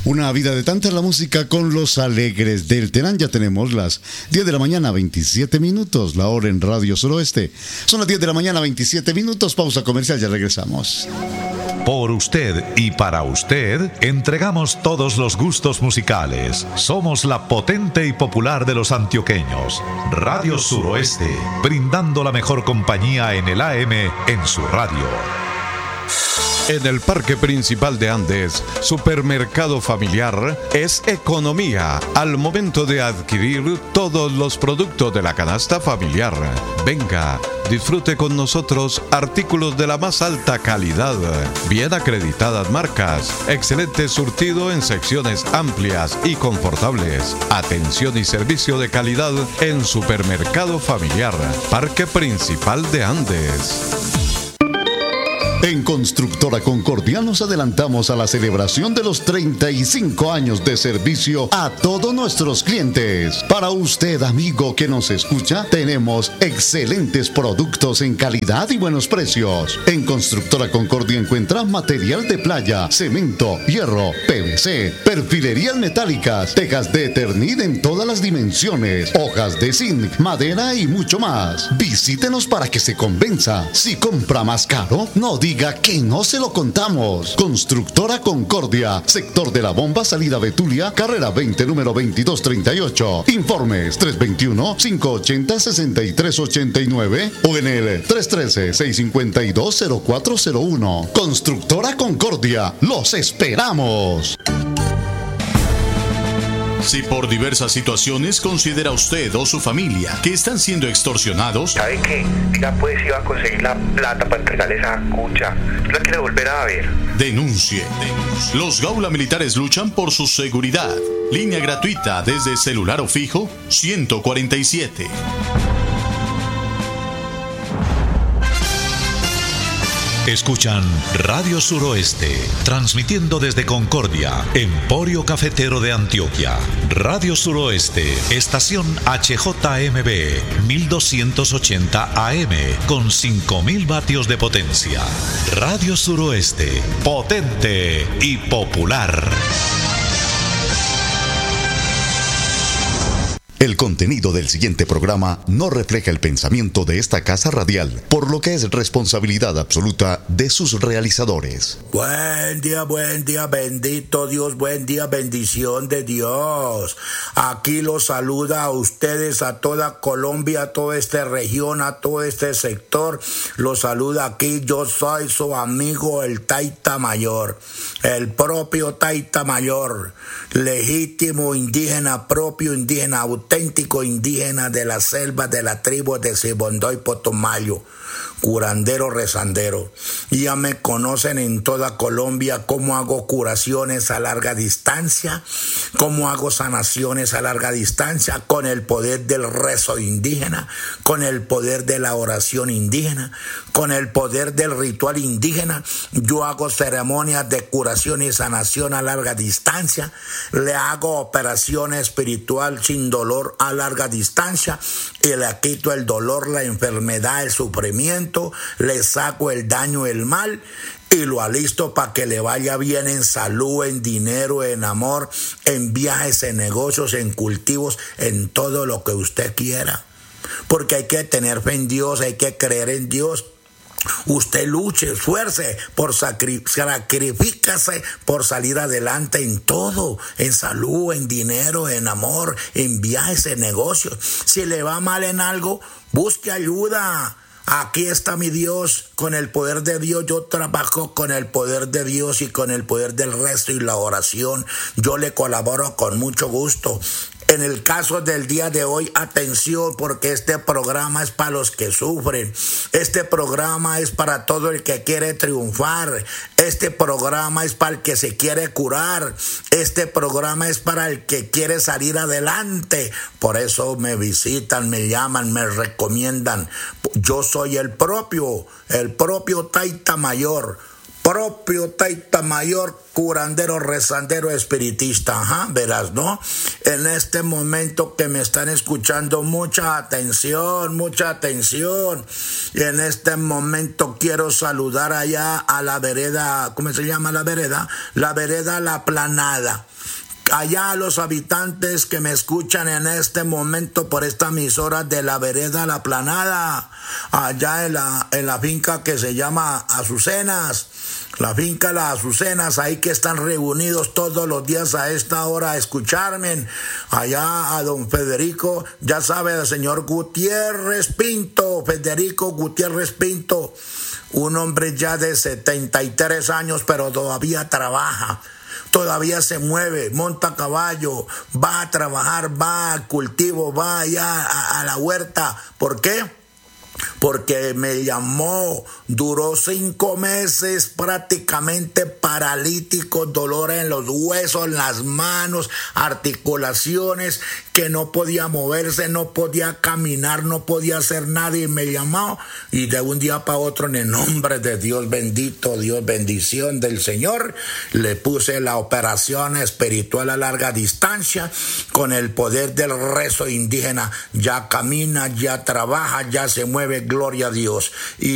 Una vida de tanta la música con los alegres del Terán. Ya tenemos las 10 de la mañana, 27 minutos, la hora en Radio Suroeste. Son las 10 de la mañana, 27 minutos, pausa comercial, ya regresamos. Por usted y para usted, entregamos todos los gustos musicales. Somos la potente y popular de los antioqueños. Radio Suroeste, brindando la mejor compañía en el AM en su radio. En el Parque Principal de Andes, Supermercado Familiar es economía al momento de adquirir todos los productos de la canasta familiar. Venga, disfrute con nosotros artículos de la más alta calidad, bien acreditadas marcas, excelente surtido en secciones amplias y confortables, atención y servicio de calidad en Supermercado Familiar, Parque Principal de Andes. En Constructora Concordia nos adelantamos a la celebración de los 35 años de servicio a todos nuestros clientes. Para usted, amigo que nos escucha, tenemos excelentes productos en calidad y buenos precios. En Constructora Concordia encuentra material de playa, cemento, hierro, PVC, perfilerías metálicas, tejas de Eternit en todas las dimensiones, hojas de zinc, madera y mucho más. Visítenos para que se convenza. Si compra más caro, no diga que no se lo contamos. Constructora Concordia, sector de la Bomba, salida Betulia, carrera 20, número 2238. Informes 321-580-6389 o en el 313-652-0401. Constructora Concordia, los esperamos. Si por diversas situaciones considera usted o su familia que están siendo extorsionados, ¿sabe qué? Diga pues, iba a conseguir la plata para entregarle esa cucha. La quiere volver a ver. Denuncie. Los Gaula Militares luchan por su seguridad. Línea gratuita desde celular o fijo 147. Escuchan Radio Suroeste, transmitiendo desde Concordia, Emporio Cafetero de Antioquia. Radio Suroeste, estación HJMB, 1280 AM, con 5000 vatios de potencia. Radio Suroeste, potente y popular. El contenido del siguiente programa no refleja el pensamiento de esta casa radial, por lo que es responsabilidad absoluta de sus realizadores. Buen día, bendito Dios, buen día, bendición de Dios. Aquí los saluda a ustedes, a toda Colombia, a toda esta región, a todo este sector. Los saluda aquí, yo soy su amigo el Taita Mayor, el propio Taita Mayor, legítimo indígena, propio indígena, auténtico indígena de la selva de la tribu de Sibondoy Potomayo, curandero rezandero. Ya me conocen en toda Colombia cómo hago curaciones a larga distancia, cómo hago sanaciones a larga distancia con el poder del rezo indígena, con el poder de la oración indígena, con el poder del ritual indígena. Yo hago ceremonias de curación y sanación a larga distancia, le hago operación espiritual sin dolor a larga distancia y le quito el dolor, la enfermedad, el sufrimiento, le saco el daño, el mal y lo alisto para que le vaya bien en salud, en dinero, en amor, en viajes, en negocios, en cultivos, en todo lo que usted quiera. Porque hay que tener fe en Dios, hay que creer en Dios. Usted luche, esfuerce, sacrifícase por salir adelante en todo, en salud, en dinero, en amor, en viajes, en negocios. Si le va mal en algo, busque ayuda. Aquí está mi Dios, con el poder de Dios yo trabajo, con el poder de Dios y con el poder del resto y la oración. Yo le colaboro con mucho gusto. En el caso del día de hoy, atención, porque este programa es para los que sufren. Este programa es para todo el que quiere triunfar. Este programa es para el que se quiere curar. Este programa es para el que quiere salir adelante. Por eso me visitan, me llaman, me recomiendan. Yo soy el propio Taita Mayor. Propio Taita Mayor, curandero, rezandero, espiritista, verás, ¿no? En este momento que me están escuchando, mucha atención, y en este momento quiero saludar allá a la vereda, ¿cómo se llama la vereda? La vereda La Planada. allá a los habitantes que me escuchan en este momento por esta emisora de la vereda La Planada, allá en la finca que se llama Azucenas, la finca Las Azucenas, ahí que están reunidos todos los días a esta hora a escucharme, allá a don Federico, ya sabe, el señor Gutiérrez Pinto, Federico Gutiérrez Pinto, un hombre ya de 73 años, pero todavía trabaja. Todavía se mueve, monta a caballo, va a trabajar, va al cultivo, va allá a la huerta. ¿Por qué? Porque me llamó, duró 5 meses prácticamente paralítico, dolor en los huesos, en las manos, articulaciones, que no podía moverse, no podía caminar, no podía hacer nada, y me llamó, y de un día para otro, en el nombre de Dios bendito, Dios bendición del Señor, le puse la operación espiritual a larga distancia, con el poder del rezo indígena, ya camina, ya trabaja, ya se mueve, gloria a Dios. Y